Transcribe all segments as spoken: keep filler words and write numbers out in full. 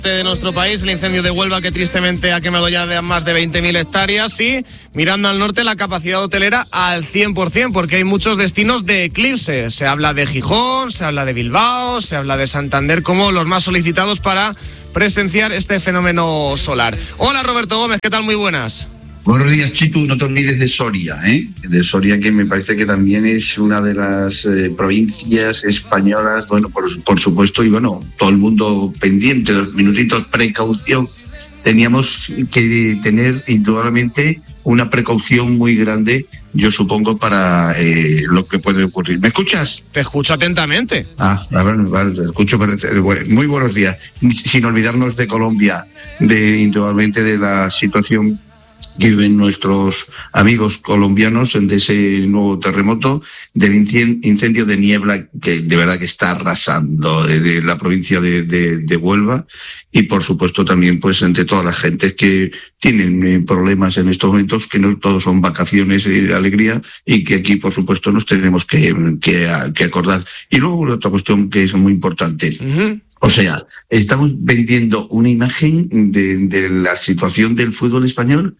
De nuestro país, el incendio de Huelva, que tristemente ha quemado ya de más de veinte mil hectáreas, y mirando al norte la capacidad hotelera al cien por ciento, porque hay muchos destinos de eclipse. Se habla de Gijón, se habla de Bilbao, se habla de Santander como los más solicitados para presenciar este fenómeno solar. Hola Roberto Gómez, ¿qué tal? Muy buenas. Buenos días, Chitu. No te olvides de Soria, ¿eh? De Soria, que me parece que también es una de las eh, provincias españolas, bueno, por, por supuesto, y bueno, todo el mundo pendiente, los minutitos, precaución. Teníamos que tener indudablemente una precaución muy grande, yo supongo, para eh, lo que puede ocurrir. ¿Me escuchas? Te escucho atentamente. Ah, a ver, vale, te escucho. Muy buenos días. Sin olvidarnos de Colombia, de indudablemente de la situación que viven nuestros amigos colombianos de ese nuevo terremoto, del incendio de niebla que de verdad que está arrasando de la provincia de, de, de Huelva, y por supuesto también pues entre todas las gentes que tienen problemas en estos momentos, que no todos son vacaciones y alegría, y que aquí por supuesto nos tenemos que, que, que acordar. Y luego otra cuestión que es muy importante. Uh-huh. O sea, estamos vendiendo una imagen de, de la situación del fútbol español,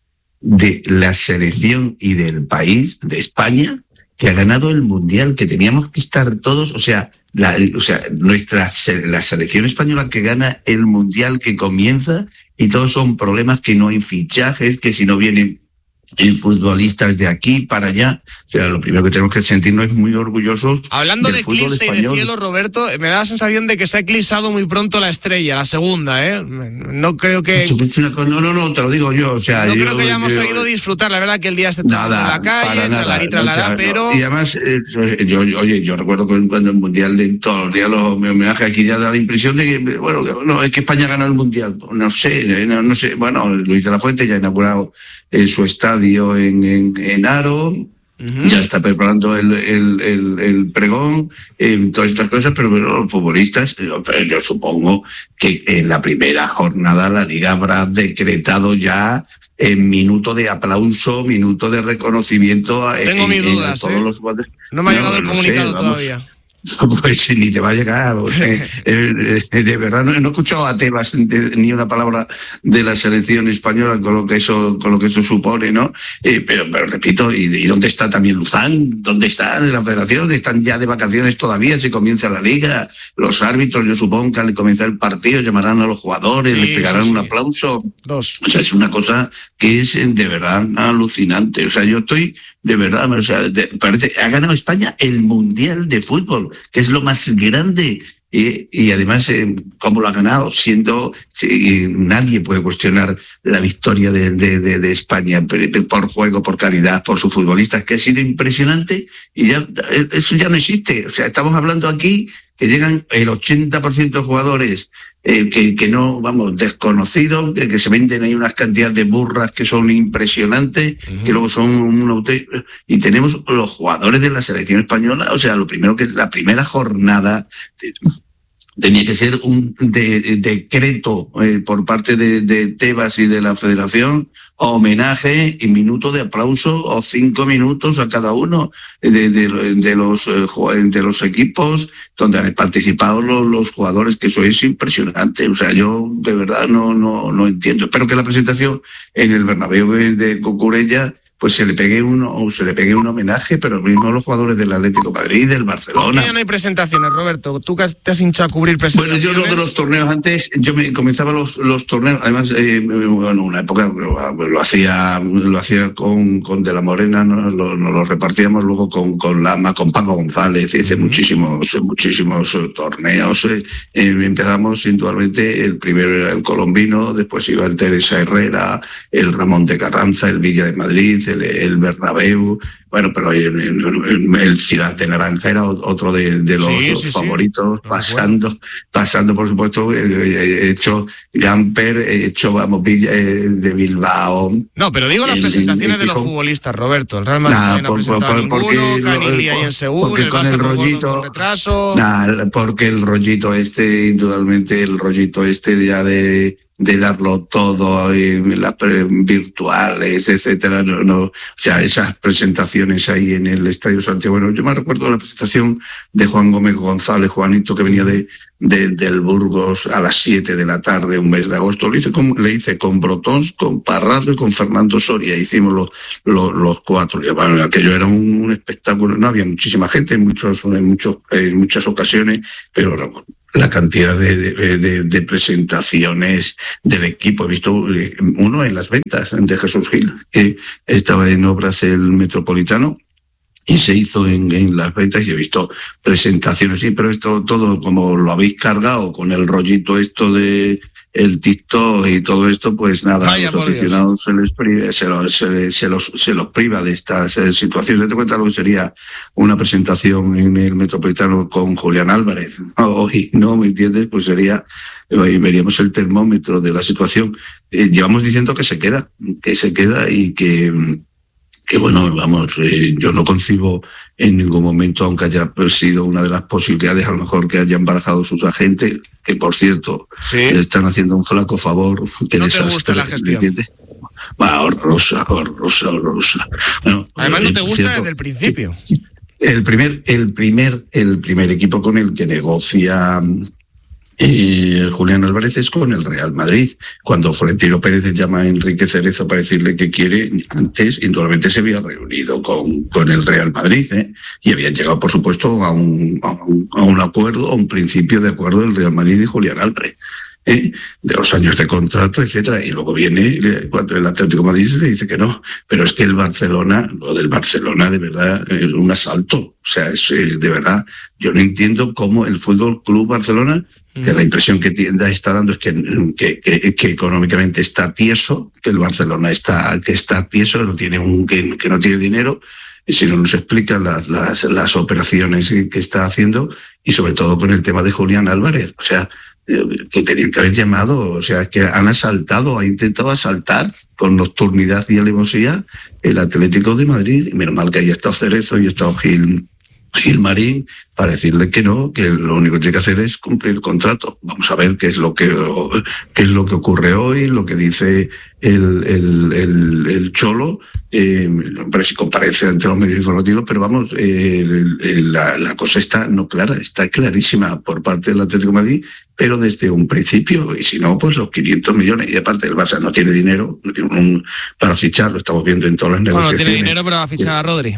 de la selección y del país, de España, que ha ganado el Mundial, que teníamos que estar todos, o sea, la, o sea nuestra la selección española que gana el Mundial, que comienza, y todos son problemas, que no hay fichajes, que si no vienen en futbolistas de aquí para allá. O sea, lo primero que tenemos que sentirnos es muy orgullosos. Hablando del de fútbol eclipse español. Y de cielo, Roberto, me da la sensación de que se ha eclipsado muy pronto la estrella, la segunda, ¿eh? No creo que... No, no, no, te lo digo yo, o sea... No yo, creo que hayamos yo, oído disfrutar, la verdad que el día esté todo en la calle, para nada, la no, o sea, pero... No. Y además, eh, yo, oye, yo recuerdo que cuando el Mundial, de todos los días los homenajes aquí, ya da la impresión de que, bueno, no, es que España ganó el Mundial. No sé, no, no sé, bueno, Luis de la Fuente ya ha inaugurado eh, su estadio en, en, en Aro. Uh-huh. Ya está preparando el, el, el, el pregón, eh, todas estas cosas, pero bueno, los futbolistas, yo, yo supongo que en la primera jornada la Liga habrá decretado ya en minuto de aplauso, minuto de reconocimiento. Tengo en, mis dudas, en todos ¿eh? los... No me ha llegado no, el no comunicado sé, todavía. Pues ni te va a llegar. Eh, eh, de verdad, no, no he escuchado a Tebas de, ni una palabra de la selección española con lo que eso, con lo que eso supone, ¿no? Eh, pero, pero repito, ¿y, ¿y dónde está también Luzán? ¿Dónde está la Federación? ¿Están ya de vacaciones todavía? ¿Se comienza la Liga? Los árbitros, yo supongo que al comenzar el partido llamarán a los jugadores, sí, les pegarán sí, sí. un aplauso. Dos. O sea, es una cosa que es de verdad alucinante. O sea, yo estoy de verdad, o sea, de, parece, ha ganado España el Mundial de Fútbol, que es lo más grande, eh, y además, eh, ¿cómo lo ha ganado? Siendo, sí, nadie puede cuestionar la victoria de, de, de, de España por juego, por calidad, por sus futbolistas, que ha sido impresionante, y ya eso ya no existe. O sea, estamos hablando aquí que llegan el ochenta por ciento de jugadores eh, que, que no, vamos, desconocidos, que, que se venden ahí unas cantidades de burras que son impresionantes, uh-huh. que luego son un auténtico... Y tenemos los jugadores de la selección española, o sea, lo primero que la primera jornada... De, tenía que ser un de, de, decreto eh, por parte de, de Tebas y de la Federación, homenaje y minuto de aplauso o cinco minutos a cada uno de, de, de, los, de los equipos donde han participado los, los jugadores, que eso es impresionante. O sea, yo de verdad no, no, no entiendo. Espero que la presentación en el Bernabéu de Cucurella pues se le pegue uno, se le pegue un homenaje, pero mismo a los jugadores del Atlético de Madrid, del Barcelona. ¿Por qué ya no hay presentaciones, Roberto? Tú que te has hinchado a cubrir presentaciones. Bueno, yo lo de los torneos antes, yo me comenzaba los, los torneos, además, eh, bueno, una época lo, lo hacía, lo hacía con, con De la Morena, ¿no? Lo, nos lo repartíamos luego con, con Lama, con Paco González, hice uh-huh. muchísimos, muchísimos torneos. Eh, empezamos indudablemente, el primero era el Colombino, después iba el Teresa Herrera, el Ramón de Carranza, el Villa de Madrid, El, el Bernabéu, bueno, pero el, el, el Ciudad de Naranja era otro de, de los, sí, los sí, favoritos, sí. pasando, bueno. pasando por supuesto, he hecho Gamper, he hecho, vamos, Villa, de Bilbao. No, pero digo las el, presentaciones el, el, de los Fijo. futbolistas, Roberto. El Real Madrid nah, no ha presentado por, por, ninguno, Caniglia ahí en Seúl, porque el con el rollito, con retraso. Nah, porque el rollito este, indudablemente el rollito este ya de de darlo todo en las virtuales, etcétera. No, no, o sea, esas presentaciones ahí en el Estadio Santiago. Bueno, yo me recuerdo la presentación de Juan Gómez González, Juanito, que venía de, de del Burgos a las siete de la tarde, un mes de agosto. Lo hice con, le hice con Brotons, con Parrado y con Fernando Soria. Hicimos los, los, los cuatro. Y, bueno, aquello era un, un espectáculo. No había muchísima gente en, muchos, en, muchos, en muchas ocasiones, pero la cantidad de, de, de, de presentaciones del equipo. He visto uno en las ventas de Jesús Gil, que estaba en obras el Metropolitano y se hizo en, en las ventas, y he visto presentaciones, sí, pero esto todo como lo habéis cargado con el rollito esto de el TikTok y todo esto, pues nada, Vaya, los aficionados se les priva, se los, se, se, los, se los priva de estas eh, situaciones. Te cuenta lo que sería una presentación en el Metropolitano con Julián Álvarez. Hoy, ¿no? ¿Me entiendes? Pues sería, hoy veríamos el termómetro de la situación. Eh, llevamos diciendo que se queda, que se queda y que... que bueno, vamos, eh, yo no concibo en ningún momento, aunque haya sido una de las posibilidades, a lo mejor que hayan barajado sus agentes, que por cierto, ¿sí? Le están haciendo un flaco favor. Que ¿No te gusta la gestión? Va, horrorosa, horrorosa, horrorosa. Bueno, además no te eh, gusta cierto, desde el principio. El primer, el primer, el primer equipo con el que negocia Eh, Julián Álvarez es con el Real Madrid. Cuando Florentino Pérez llama a Enrique Cerezo para decirle que quiere, antes indudablemente se había reunido con, con el Real Madrid, ¿eh? Y habían llegado, por supuesto, a un, a un, a un acuerdo, a un principio de acuerdo del Real Madrid y Julián Álvarez, ¿eh? De los años de contrato, etcétera. Y luego viene, cuando el Atlético de Madrid se le dice que no. Pero es que el Barcelona, lo del Barcelona, de verdad, es un asalto. O sea, es de verdad, yo no entiendo cómo el Fútbol Club Barcelona, que la impresión que tienda está dando es que, que, que, que económicamente está tieso, que el Barcelona está, que está tieso, que no tiene un, que, que no tiene dinero, y si no nos explica las, las, las operaciones que está haciendo, y sobre todo con el tema de Julián Álvarez. O sea, que tenían que haber llamado, o sea, que han asaltado, han intentado asaltar con nocturnidad y alevosía el Atlético de Madrid, y menos mal que haya estado Cerezo y ha estado Gil, Gilmarín, para decirle que no, que lo único que tiene que hacer es cumplir el contrato. Vamos a ver qué es lo que qué es lo que ocurre hoy, lo que dice el, el, el, el Cholo, eh, si comparece ante los medios informativos, pero vamos, eh, el, el, la, la cosa está no clara, está clarísima por parte del Atlético de Madrid, pero desde un principio, y si no, pues los quinientos millones, y aparte el Barça no tiene dinero, no tiene un, para fichar, lo estamos viendo en todas las bueno, negociaciones. No tiene dinero para fichar a Rodri.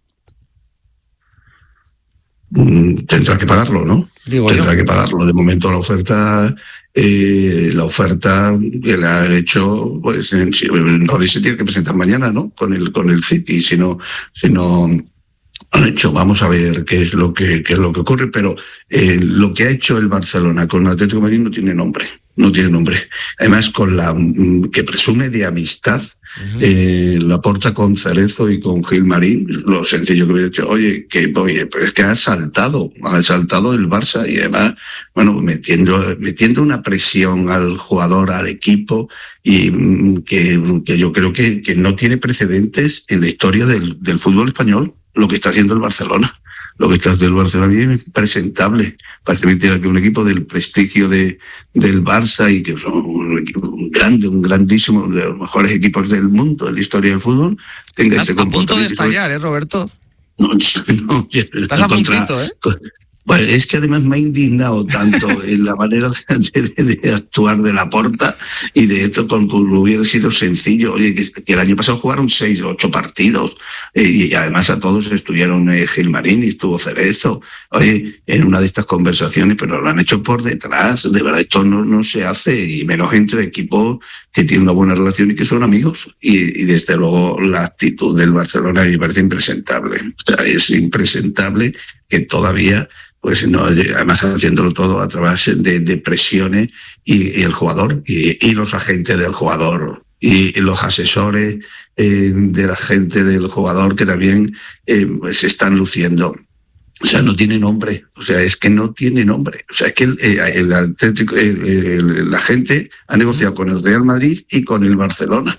Tendrá que pagarlo, ¿no? Digo Tendrá yo. que pagarlo. De momento la oferta, eh, la oferta que le han hecho, pues Rodri se tiene que presentar mañana, ¿no? Con el con el City, si no, si no han hecho. Vamos a ver qué es lo que qué es lo que ocurre, pero eh, lo que ha hecho el Barcelona con el Atlético de Madrid no tiene nombre, no tiene nombre. Además, con la que presume de amistad. Uh-huh. Eh, Laporta con Cerezo y con Gilmarín, lo sencillo que hubiera hecho, oye, que oye, pero es que ha saltado, ha saltado el Barça, y además, bueno, metiendo, metiendo una presión al jugador, al equipo, y que, que yo creo que, que no tiene precedentes en la historia del, del fútbol español, lo que está haciendo el Barcelona. Lo que está haciendo el Barcelona es impresentable. Parece mentira que un equipo del prestigio de, del Barça, y que son un equipo grande, un grandísimo, de los mejores equipos del mundo en la historia del fútbol, tenga Estás este a punto de estallar, sobre... ¿eh, Roberto? No, no, Estás a contra... puntito, ¿eh? Bueno, es que además me ha indignado tanto en la manera de, de, de actuar de Laporta, y de esto con, con hubiera sido sencillo. Oye, que, que el año pasado jugaron seis o ocho partidos, eh, y además a todos estuvieron eh, Gilmarín y estuvo Cerezo, oye, en una de estas conversaciones, pero lo han hecho por detrás. De verdad, esto no, no se hace, y menos entre equipos que tienen una buena relación y que son amigos. Y, y desde luego la actitud del Barcelona me parece impresentable. O sea, es impresentable que todavía, pues no, además haciéndolo todo a través de, de presiones, y, y el jugador y, y los agentes del jugador y, y los asesores eh, de la gente del jugador, que también eh, pues están luciendo. O sea, no tiene nombre. O sea, es que no tiene nombre. O sea, es que el, el, Atlético, el, el, la gente ha negociado con el Real Madrid y con el Barcelona.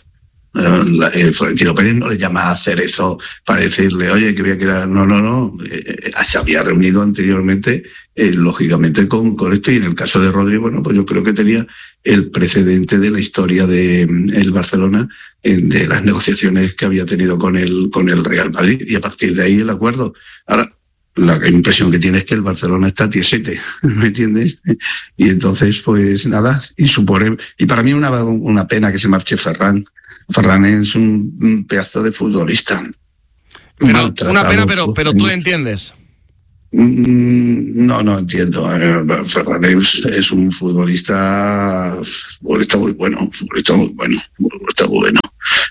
Eh, Florentino Pérez no le llama a Cerezo para decirle, oye, que voy a quedar. No, no, no. Eh, se había reunido anteriormente, eh, lógicamente, con, con esto. Y en el caso de Rodri, bueno, pues yo creo que tenía el precedente de la historia de el Barcelona, eh, de las negociaciones que había tenido con el, con el Real Madrid. Y a partir de ahí el acuerdo. Ahora, la impresión que tiene es que el Barcelona está tiesete, ¿me entiendes? Y entonces, pues nada, y supone, y para mí una, una pena que se marche Ferran. Ferran es un, un pedazo de futbolista. Pero, una pena, pero, pero tú entiendes. No, no entiendo. Ferran es, es un futbolista, futbolista muy bueno, futbolista muy bueno, futbolista muy bueno.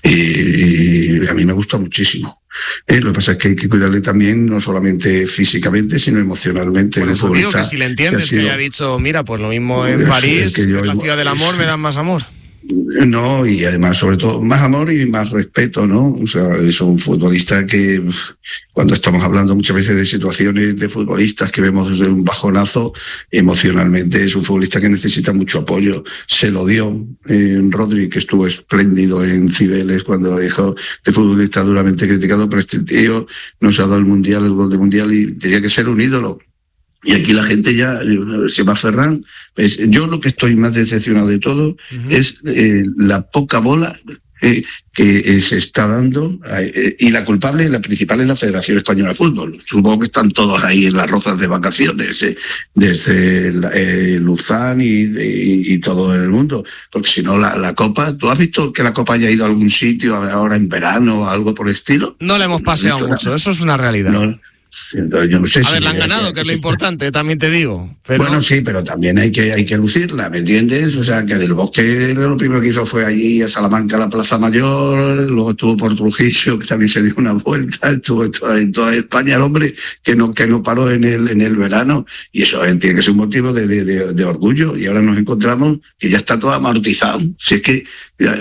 Y a mí me gusta muchísimo. Eh, lo que pasa es que hay que cuidarle también, no solamente físicamente, sino emocionalmente. Por eso digo que si le entiendes, que, que haya dicho, mira, pues lo mismo en París, es que yo, la ciudad del amor, me dan más amor. No, y además, sobre todo, más amor y más respeto, ¿no? O sea, es un futbolista que, cuando estamos hablando muchas veces de situaciones de futbolistas que vemos desde un bajonazo, emocionalmente es un futbolista que necesita mucho apoyo. Se lo dio en Rodri, que estuvo espléndido en Cibeles cuando dejó de futbolista duramente criticado, pero este tío nos ha dado el Mundial, el gol de Mundial, y tenía que ser un ídolo. Y aquí la gente ya se va a Ferran. Pues yo lo que estoy más decepcionado de todo uh-huh. es eh, la poca bola eh, que eh, se está dando. Eh, y la culpable, la principal, es la Federación Española de Fútbol. Supongo que están todos ahí en las rozas de vacaciones, eh, desde eh, Luzán y, y, y todo el mundo. Porque si no, la, la Copa, ¿tú has visto que la Copa haya ido a algún sitio ahora en verano o algo por el estilo? No le hemos paseado no mucho, nada. Eso es una realidad. No. Entonces, yo no sé a si ver, la han ganado, que, que es lo importante, también te digo. Pero... Bueno, sí, pero también hay que hay que lucirla, ¿me entiendes? O sea, que Del Bosque lo primero que hizo fue allí a Salamanca, a la Plaza Mayor, luego estuvo por Trujillo, que también se dio una vuelta, estuvo en toda, en toda España, el hombre, que no que no paró en el en el verano, y eso tiene que ser un motivo de, de, de, de orgullo, y ahora nos encontramos que ya está todo amortizado. Si es que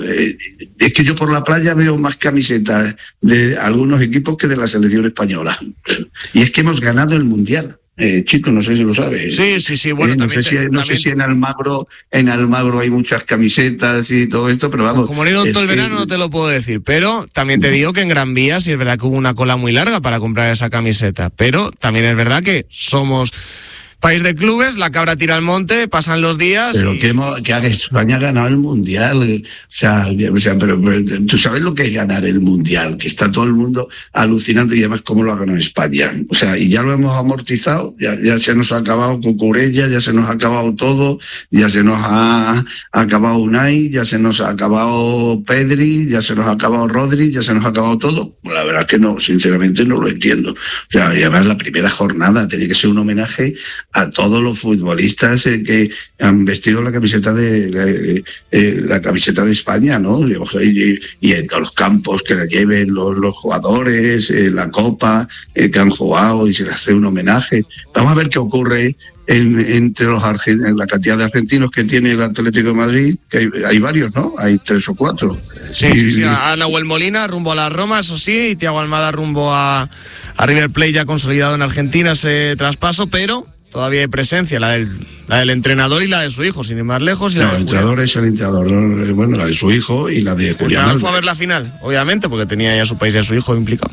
es que yo por la playa veo más camisetas de algunos equipos que de la selección española. Y es que hemos ganado el Mundial. Eh, chicos, no sé si lo sabes. Sí, sí, sí. Bueno, eh, no sé, si, no sé si en Almagro, en Almagro hay muchas camisetas y todo esto, pero vamos. Como no he ido todo el verano, no te lo puedo decir. Pero también te digo que en Gran Vía sí es verdad que hubo una cola muy larga para comprar esa camiseta. Pero también es verdad que somos país de clubes, la cabra tira al monte, pasan los días. Pero y... que, que España ha ganado el Mundial. O sea, o sea pero, pero tú sabes lo que es ganar el Mundial, que está todo el mundo alucinando, y además cómo lo ha ganado España. O sea, y ya lo hemos amortizado, ya, ya se nos ha acabado Cucurella, ya se nos ha acabado todo, ya se nos ha acabado Unai, ya se nos ha acabado Pedri, ya se nos ha acabado Rodri, ya se nos ha acabado todo. La verdad es que no, sinceramente no lo entiendo. O sea, y además la primera jornada tenía que ser un homenaje a todos los futbolistas eh, que han vestido la camiseta de eh, eh, la camiseta de España, ¿no? Y, y en todos los campos que la lleven los, los jugadores, eh, la Copa eh, que han jugado, y se les hace un homenaje. Vamos a ver qué ocurre en, entre los argent- en la cantidad de argentinos que tiene el Atlético de Madrid, que hay, hay varios, ¿no? Hay tres o cuatro. Sí, y, sí, sí. A Nahuel Molina rumbo a la Roma, eso sí, y Thiago Almada rumbo a, a River Plate, ya consolidado en Argentina ese traspaso, pero todavía hay presencia, la del, la del entrenador y la de su hijo, sin ir más lejos. Y no, la el entrenador es el entrenador, bueno, la de su hijo y la de Julián. El fue a ver la final, obviamente, porque tenía ya su país y a su hijo implicado.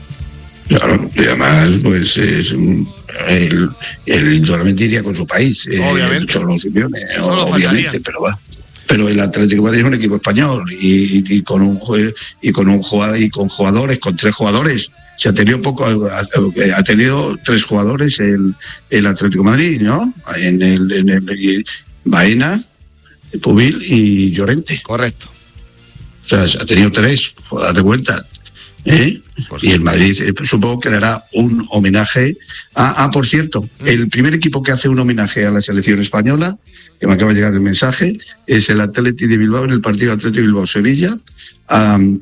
Claro, y además, pues, es, él, él solamente iría con su país. Obviamente. Eh, Cholo Simeone, Solo obviamente, faltaría. pero va. Pero el Atlético de Madrid es un equipo español y, y con un y con un jugador y con jugadores, con tres jugadores. Se ha tenido poco, ha tenido tres jugadores el, el Atlético de Madrid, ¿no? En el, en el Baena, Pubil y Llorente. Correcto. O sea, ha tenido tres, date cuenta. ¿Eh? Pues y el Madrid, eh, supongo que le hará un homenaje. Ah, ah, por cierto, mm. el primer equipo que hace un homenaje a la selección española, que me acaba de llegar el mensaje, es el Athletic de Bilbao en el partido Athletic Bilbao-Sevilla. Um,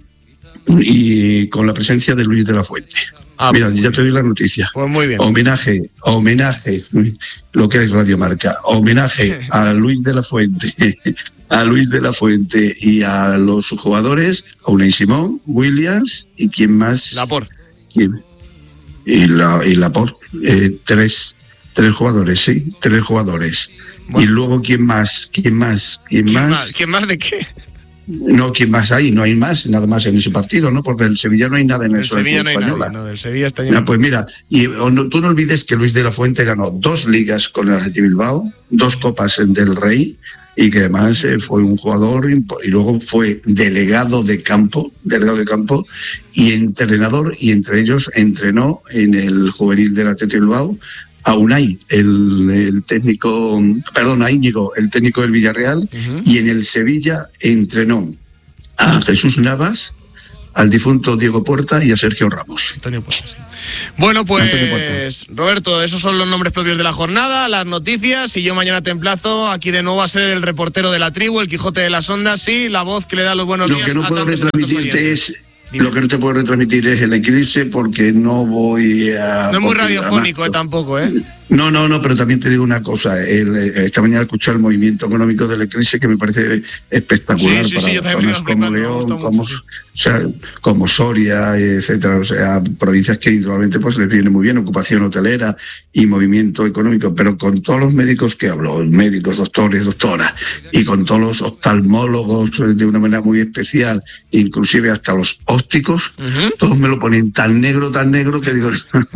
y con la presencia de Luis de la Fuente. Ah, Mira, ya te doy la noticia. Pues muy bien. Homenaje, homenaje, lo que es Radio Marca, homenaje a Luis de la Fuente, a Luis de la Fuente y a los jugadores, a Unai Simón, Williams y quién más. Laporte. ¿Quién? Y la y Laporte, eh, tres, tres jugadores, sí, tres jugadores. Bueno. Y luego quién más, quién más, quién, ¿Quién más? más, quién más de qué. No, ¿quién más hay? No hay más, nada más en ese partido, ¿no? Porque del Sevilla no hay nada en el Sevilla no hay española. Nadie, no, del Sevilla está lleno. No, pues mira, y no, tú no olvides que Luis de la Fuente ganó dos ligas con el Athletic Bilbao, dos copas del Rey, y que además eh, fue un jugador y luego fue delegado de campo, delegado de campo y entrenador, y entre ellos entrenó en el juvenil del Athletic Bilbao a Unai, el, el técnico, perdón, a Íñigo, el técnico del Villarreal, uh-huh. Y en el Sevilla entrenó a Jesús Navas, al difunto Diego Puerta y a Sergio Ramos. Antonio Puerta, sí. Bueno, pues Roberto, esos son los nombres propios de la jornada, las noticias, y yo mañana te emplazo aquí de nuevo a ser el reportero de la tribu, el Quijote de las Ondas, sí, la voz que le da los buenos Lo días que no a puedo tantos retransmitirte es... Lo que no te puedo retransmitir es el eclipse porque no voy a... No es muy radiofónico, eh, tampoco, ¿eh? No, no, no, pero también te digo una cosa. El, esta mañana escuché el movimiento económico del eclipse que me parece espectacular. Sí, sí, para sí, yo zonas como León, mucho, como, sí. o sea, como Soria, etcétera. O sea, provincias que individualmente pues les viene muy bien, ocupación hotelera y movimiento económico, pero con todos los médicos que hablo, médicos, doctores, doctoras, y con todos los oftalmólogos de una manera muy especial, inclusive hasta los ópticos, uh-huh. Todos me lo ponen tan negro, tan negro que digo,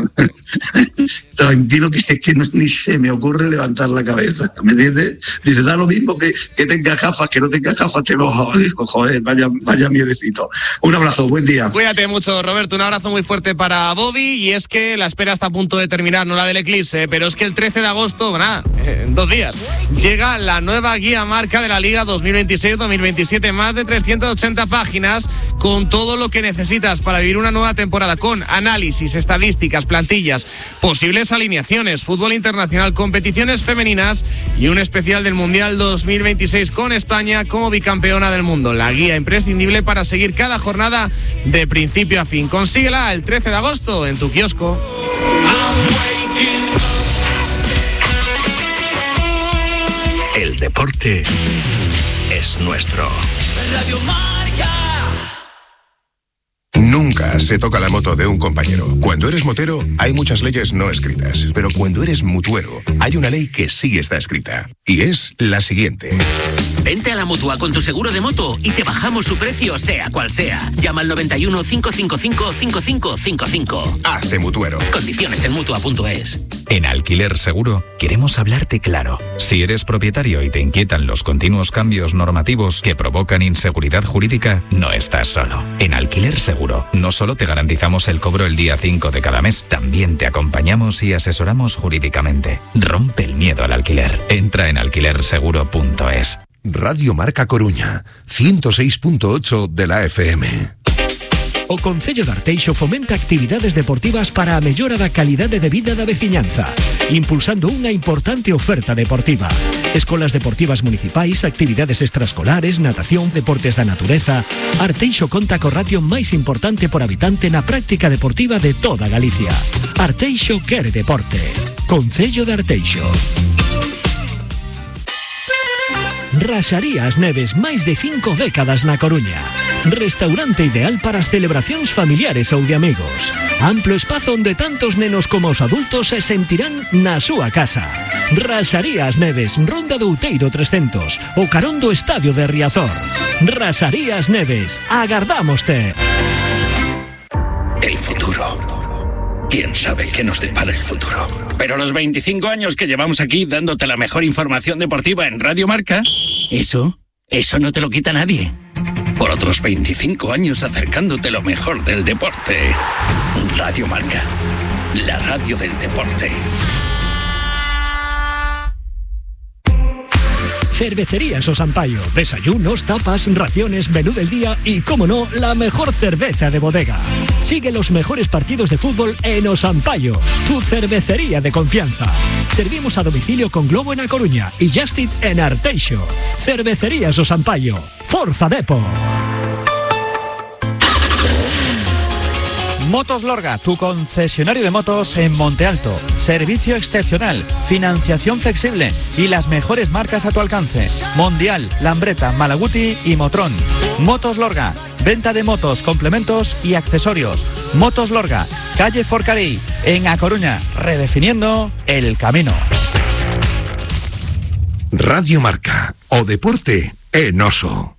tranquilo que es que no, ni se me ocurre levantar la cabeza, ¿me entiendes? Dice, da lo mismo que, que tenga gafas, que no tenga gafas, te lo digo, joder, vaya, vaya miedecito. Un abrazo, buen día. Cuídate mucho, Roberto, un abrazo muy fuerte para Bobby, y es que la espera está a punto de terminar, no la del eclipse, pero es que el trece de agosto, nada, en dos días, llega la nueva guía marca de la Liga dos mil veintiséis dos mil veintisiete, más de trescientas ochenta páginas, con todo lo que necesitas para vivir una nueva temporada, con análisis, estadísticas, plantillas, posibles alineaciones, fútbol internacional, competiciones femeninas y un especial del Mundial dos mil veintiséis con España como bicampeona del mundo. La guía imprescindible para seguir cada jornada de principio a fin. Consíguela el trece de agosto en tu kiosco. El deporte es nuestro. Radio Marca. Nunca se toca la moto de un compañero. Cuando eres motero, hay muchas leyes no escritas. Pero cuando eres mutuero, hay una ley que sí está escrita. Y es la siguiente. Vente a la Mutua con tu seguro de moto y te bajamos su precio, sea cual sea. Llama al noventa y uno, cinco cinco cinco, cinco cinco cinco cinco. Hazte mutuero. Condiciones en mutua punto es. En Alquiler Seguro queremos hablarte claro. Si eres propietario y te inquietan los continuos cambios normativos que provocan inseguridad jurídica, no estás solo. En Alquiler Seguro no solo te garantizamos el cobro el día cinco de cada mes, también te acompañamos y asesoramos jurídicamente. Rompe el miedo al alquiler. Entra en alquiler seguro punto es. Radio Marca Coruña, ciento seis punto ocho de la F M. O Concello de Arteixo fomenta actividades deportivas para a mellora da calidade de vida da veciñanza, impulsando unha importante oferta deportiva. Escolas deportivas municipais, actividades extraescolares, natación, deportes da natureza. Arteixo conta co ratio máis importante por habitante na práctica deportiva de toda Galicia. Arteixo quere deporte. Concello de Arteixo. Raxarías Neves, máis de cinco décadas na Coruña. Restaurante ideal para as celebracións familiares ou de amigos. Amplo espazo onde tantos nenos como os adultos se sentirán na súa casa. Raxarías Neves, Ronda do Outeiro trescentos, o carón do Estadio de Riazor. Raxarías Neves, agardámoste. El futuro. ¿Quién sabe qué nos depara el futuro? Pero los veinticinco años que llevamos aquí dándote la mejor información deportiva en Radio Marca, eso, eso no te lo quita nadie. Por otros veinticinco años acercándote lo mejor del deporte. Radio Marca, la radio del deporte. Cervecerías O Sampaio, desayunos, tapas, raciones, menú del día y, como no, la mejor cerveza de bodega. Sigue los mejores partidos de fútbol en O Sampaio, tu cervecería de confianza. Servimos a domicilio con Globo en A Coruña y Justit en Arteixo. Cervecerías O Sampaio, Forza Depo. Motos Lorga, tu concesionario de motos en Monte Alto. Servicio excepcional, financiación flexible y las mejores marcas a tu alcance. Mondial, Lambretta, Malaguti y Motrón. Motos Lorga, venta de motos, complementos y accesorios. Motos Lorga, calle Forcarí, en A Coruña, redefiniendo el camino. Radio Marca, o deporte en oso.